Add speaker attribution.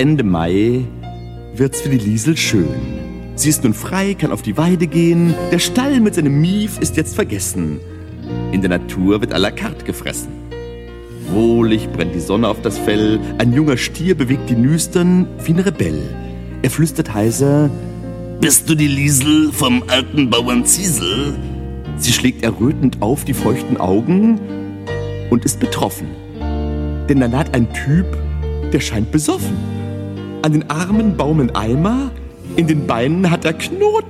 Speaker 1: Ende Mai wird's für die Liesel schön. Sie ist nun frei, kann auf die Weide gehen. Der Stall mit seinem Mief ist jetzt vergessen. In der Natur wird à la carte gefressen. Wohlig brennt die Sonne auf das Fell. Ein junger Stier bewegt die Nüstern wie ein Rebell. Er flüstert heiser: »Bist du die Liesel vom alten Bauern Ziesel?« Sie schlägt errötend auf die feuchten Augen und ist betroffen. Denn da naht ein Typ, der scheint besoffen. An den Armen baumeln Eimer, in den Beinen hat er Knoten.